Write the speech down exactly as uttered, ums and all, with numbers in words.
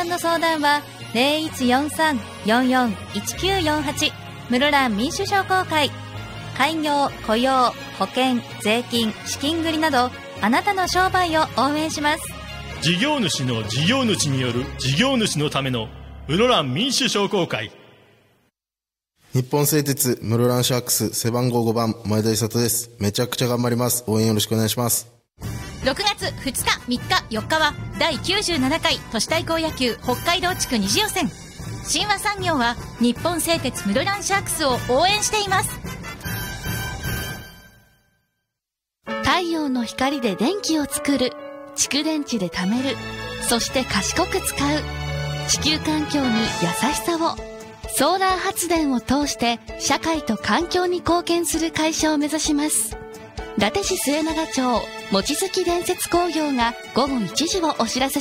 関の相談は ゼロいちよんさん よんよんいちきゅうよんはち 室蘭民主商工会。開業、雇用、保険、税金、資金繰りなどあなたの商売を応援します。 事業主の事業主による事業主のための室蘭民主商工会。 日本製鉄室蘭シャークス背番号ごばん前田久人です。めちゃくちゃ頑張ります。応援よろしくお願いします。 ろくがつふつか、みっか、よっかはだいきゅうじゅうななかい都市対抗野球北海道地区二次予選。新和産業は日本製鉄室蘭シャークスを応援しています。 太陽の光で電気を作る、蓄電池で貯める、そして賢く使う、地球環境に優しさを。ソーラー発電を通して社会と環境に貢献する会社を目指します。伊達市末永町望月伝説工業がごごいちじをお知らせ